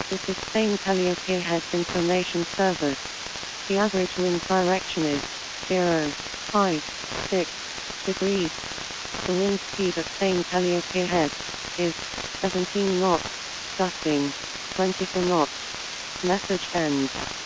This is Spain Calliope Heads Information Service. The average wind direction is 0.56 degrees. The wind speed at Spain Calliope Heads is 17 knots, gusting 24 knots. Message ends.